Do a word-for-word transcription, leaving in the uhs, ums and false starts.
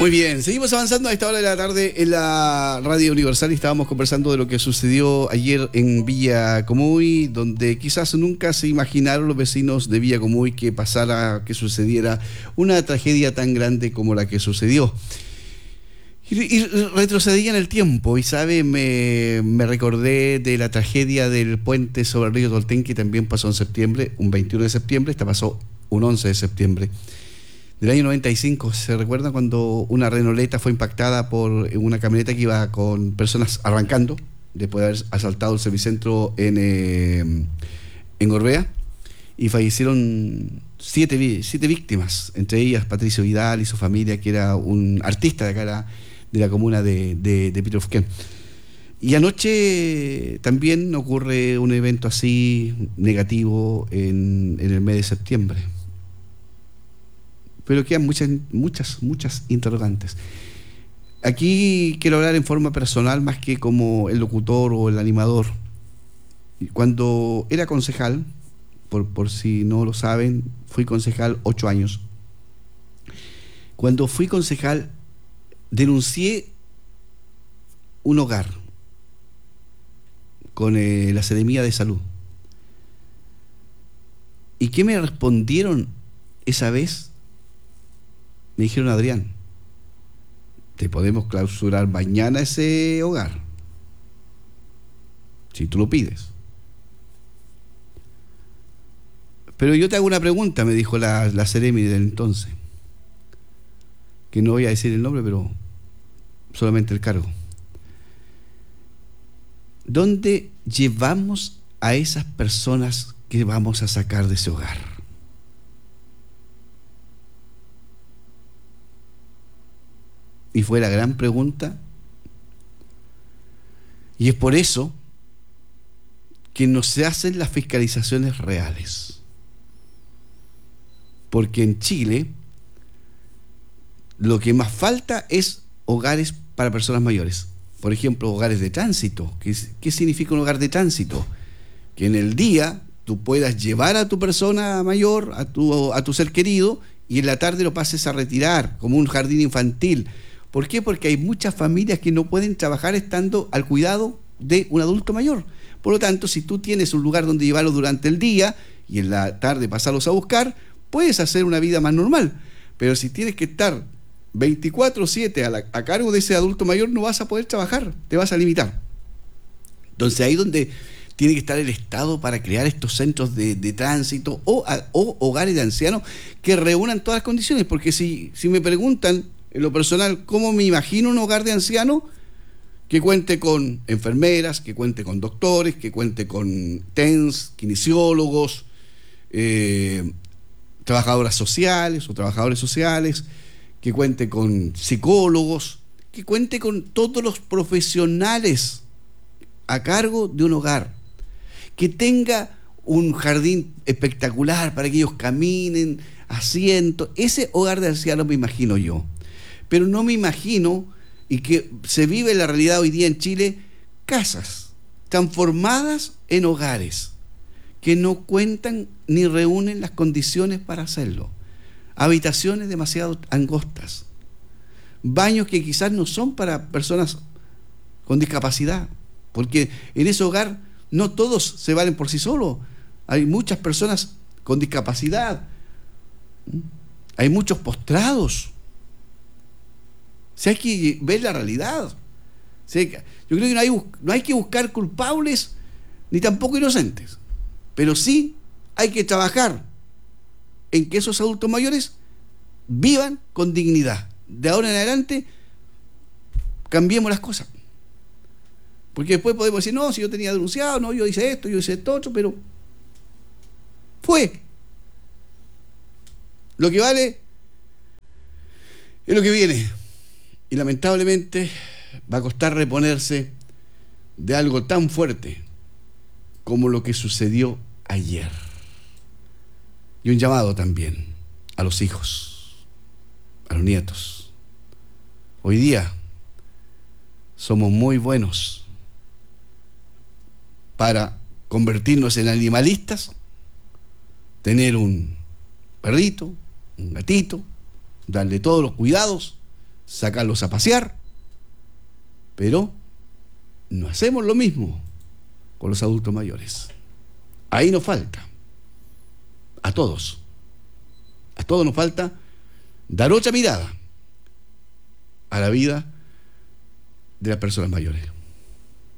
Muy bien, seguimos avanzando a esta hora de la tarde en la Radio Universal y estábamos conversando de lo que sucedió ayer en Villa Comuy, donde quizás nunca se imaginaron los vecinos de Villa Comuy que pasara, que sucediera una tragedia tan grande como la que sucedió. Y, y retrocedía en el tiempo y, ¿sabe? Me, me recordé de la tragedia del puente sobre el río Tolten, que también pasó en septiembre, un veintiuno de septiembre, esta pasó un once de septiembre. Del año noventa y cinco, ¿se recuerda cuando una renoleta fue impactada por una camioneta que iba con personas arrancando después de haber asaltado el servicentro en, eh, en Gorbea? Y fallecieron siete, siete víctimas, entre ellas Patricio Vidal y su familia, que era un artista de acá de la comuna de, de, de Pitrufquén. Y anoche también ocurre un evento así negativo en, en el mes de septiembre. Pero quedan muchas, muchas, muchas interrogantes. Aquí quiero hablar en forma personal más que como el locutor o el animador. Cuando era concejal, por, por si no lo saben, fui concejal ocho años. Cuando fui concejal, denuncié un hogar con eh, la Seremía de Salud. ¿Y qué me respondieron esa vez? Me dijeron: Adrián, te podemos clausurar mañana ese hogar, si tú lo pides. Pero yo te hago una pregunta, me dijo la, la Seremi del entonces, que no voy a decir el nombre, pero solamente el cargo. ¿Dónde llevamos a esas personas que vamos a sacar de ese hogar? Y fue la gran pregunta. Y es por eso que no se hacen las fiscalizaciones reales. Porque en Chile lo que más falta es hogares para personas mayores. Por ejemplo, hogares de tránsito. ¿Qué, qué significa un hogar de tránsito? Que en el día tú puedas llevar a tu persona mayor, a tu, a tu ser querido, y en la tarde lo pases a retirar, como un jardín infantil. ¿Por qué? Porque hay muchas familias que no pueden trabajar estando al cuidado de un adulto mayor. Por lo tanto, si tú tienes un lugar donde llevarlos durante el día y en la tarde pasarlos a buscar, puedes hacer una vida más normal. Pero si tienes que estar veinticuatro siete a, la, a cargo de ese adulto mayor, no vas a poder trabajar, te vas a limitar. Entonces ahí es donde tiene que estar el Estado para crear estos centros de, de tránsito o, a, o hogares de ancianos que reúnan todas las condiciones. Porque si, si me preguntan en lo personal, ¿cómo me imagino un hogar de ancianos? Que cuente con enfermeras, que cuente con doctores, que cuente con T E N S, kinesiólogos, eh, trabajadoras sociales o trabajadores sociales, que cuente con psicólogos, que cuente con todos los profesionales a cargo de un hogar, que tenga un jardín espectacular para que ellos caminen, asientos. Ese hogar de ancianos me imagino yo. Pero no me imagino, y que se vive en la realidad hoy día en Chile, casas transformadas en hogares que no cuentan ni reúnen las condiciones para hacerlo. Habitaciones demasiado angostas, baños que quizás no son para personas con discapacidad, porque en ese hogar no todos se valen por sí solos. Hay muchas personas con discapacidad, hay muchos postrados. O sea, hay que ver la realidad. O sea, yo creo que no hay, no hay que buscar culpables ni tampoco inocentes, pero sí hay que trabajar en que esos adultos mayores vivan con dignidad. De ahora en adelante cambiemos las cosas, porque después podemos decir: no, si yo tenía denunciado, no, yo hice esto, yo hice esto otro, pero fue. Lo que vale es lo que viene. Y lamentablemente va a costar reponerse de algo tan fuerte como lo que sucedió ayer. Y un llamado también a los hijos, a los nietos. Hoy día somos muy buenos para convertirnos en animalistas, tener un perrito, un gatito, darle todos los cuidados, sacarlos a pasear, pero no hacemos lo mismo con los adultos mayores. Ahí nos falta, a todos, a todos nos falta dar otra mirada a la vida de las personas mayores.